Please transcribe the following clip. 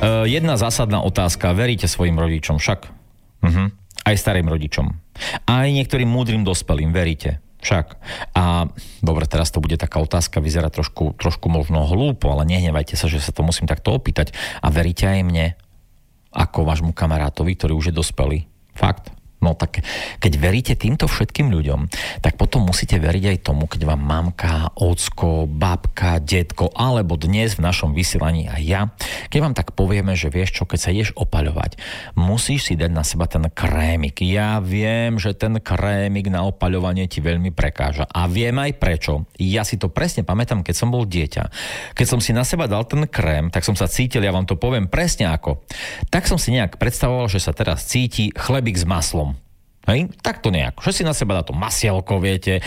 Jedna zásadná otázka. Veríte svojim rodičom však? Aj starým rodičom. Aj niektorým múdrym dospelým. Veríte? Však. A dobre, teraz to bude taká otázka, vyzerá trošku možno hlúpo, ale nehnevajte sa, že sa to musím takto opýtať. A veríte aj mne? Ako vášmu kamarátovi, ktorý už je dospelý? Fakt? No tak, keď veríte týmto všetkým ľuďom, tak potom musíte veriť aj tomu, keď vám mamka, ocko, babka, detko, alebo dnes v našom vysielaní aj ja, keď vám tak povieme, že vieš čo, keď sa ideš opaľovať, musíš si dať na seba ten krémik. Ja viem, že ten krémik na opaľovanie ti veľmi prekáža. A viem aj prečo. Ja si to presne pamätám, keď som bol dieťa. Keď som si na seba dal ten krém, tak som sa cítil, ja vám to poviem presne ako. Tak som si nejak predstavoval, že sa teraz cíti chlebík s maslom. Hej? Tak to nejak. Že si na seba dá to masielko, viete,